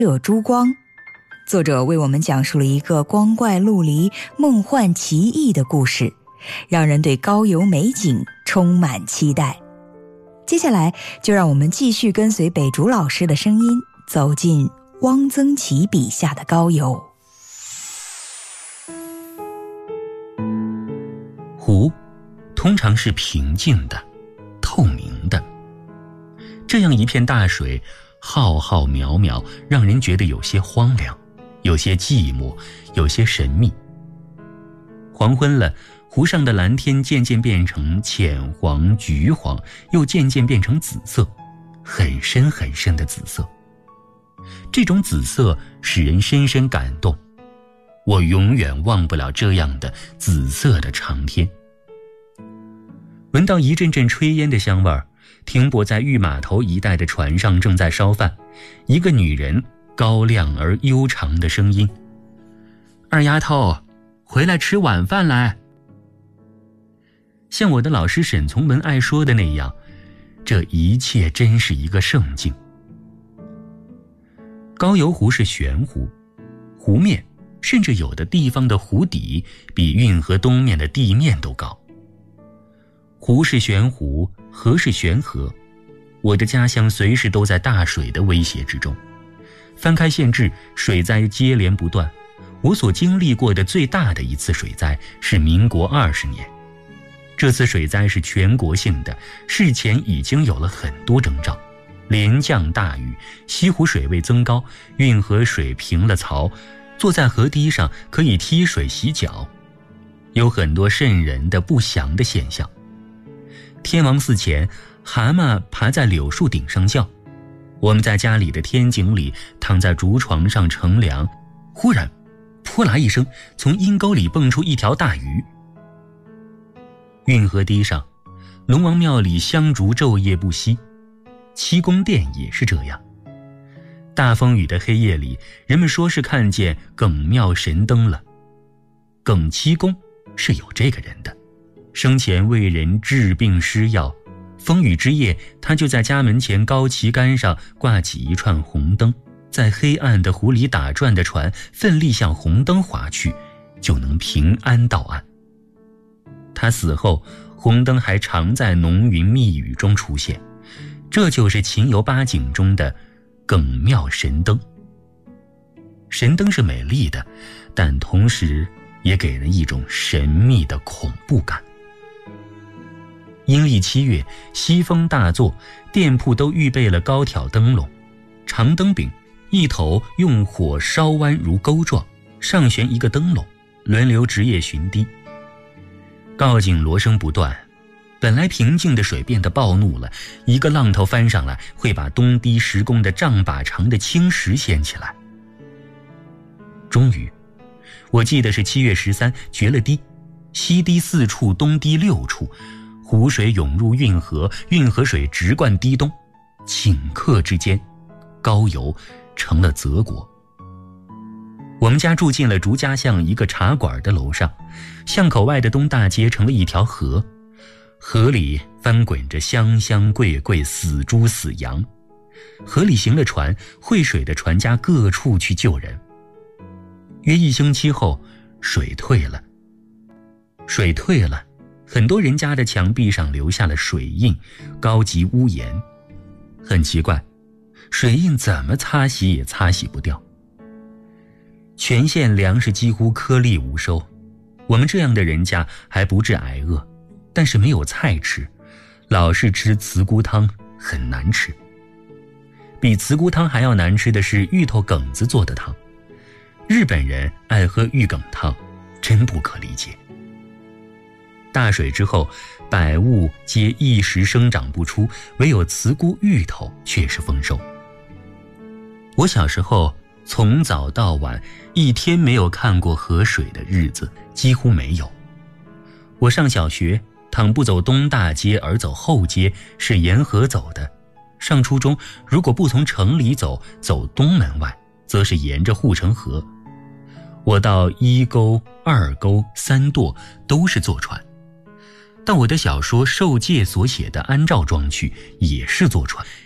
有珠光。作者为我们讲述了一个光怪陆离、梦幻奇异的故事，让人对高邮美景充满期待。接下来就让我们继续跟随北竹老师的声音，走进汪曾祺笔下的高邮。 湖通常是平静的、透明的，这样一片大水，浩浩渺渺，让人觉得有些荒凉，有些寂寞，有些神秘。黄昏了，湖上的蓝天渐渐变成浅黄、橘黄，又渐渐变成紫色，很深很深的紫色。这种紫色使人深深感动，我永远忘不了这样的紫色的长天。闻到一阵阵炊烟的香味儿，停泊在御码头一带的船上正在烧饭，一个女人高亮而悠长的声音：“二丫头，回来吃晚饭来。”像我的老师沈从文爱说的那样，这一切真是一个圣境。高邮湖是悬湖，湖面甚至有的地方的湖底比运河东面的地面都高。湖是悬湖，河是悬河，我的家乡随时都在大水的威胁之中。翻开县志，水灾接连不断。我所经历过的最大的一次水灾是民国20年。这次水灾是全国性的，事前已经有了很多征兆。连降大雨，西湖水位增高，运河水平了槽，坐在河堤上可以踢水洗脚，有很多瘆人的不祥的现象。天王寺前，蛤蟆爬在柳树顶上叫。我们在家里的天井里躺在竹床上乘凉，忽然扑啦一声，从阴沟里蹦出一条大鱼。运河堤上，龙王庙里香烛昼夜不息，七公殿也是这样。大风雨的黑夜里，人们说是看见耿庙神灯了。耿七公是有这个人的，生前为人治病施药，风雨之夜，他就在家门前高旗杆上挂起一串红灯，在黑暗的湖里打转的船奋力向红灯划去，就能平安到岸。他死后，红灯还常在浓云密雨中出现，这就是秦游八景中的耿庙神灯。神灯是美丽的，但同时也给人一种神秘的恐怖感。阴历7月，西风大作，店铺都预备了高挑灯笼，长灯柄一头用火烧弯如钩状，上悬一个灯笼，轮流值夜巡堤。告警锣声不断，本来平静的水变得暴怒了，一个浪头翻上来，会把东堤施工的丈把长的青石掀起来。终于，我记得是7月13决了堤，西堤4处，东堤6处，湖水涌入运河，运河水直灌堤东，顷刻之间，高邮成了泽国。我们家住进了竹家巷一个茶馆的楼上，巷口外的东大街成了一条河，河里翻滚着香香贵贵死猪死羊，河里行了船，会水的船家各处去救人。约1星期后，水退了，很多人家的墙壁上留下了水印，高级屋檐。很奇怪，水印怎么擦洗也擦洗不掉。全县粮食几乎颗粒无收，我们这样的人家还不致挨饿，但是没有菜吃，老是吃茨菇汤，很难吃。比茨菇汤还要难吃的是芋头梗子做的汤。日本人爱喝芋梗汤，真不可理解。大水之后，百物皆一时生长不出，唯有茨菇芋头却是丰收。我小时候从早到晚一天没有看过河水的日子几乎没有。我上小学，倘不走东大街而走后街，是沿河走的。上初中，如果不从城里走，走东门外，则是沿着护城河。我到1沟、2沟、3垛都是坐船。到我的小说《受戒》所写的安照庄去，也是坐船，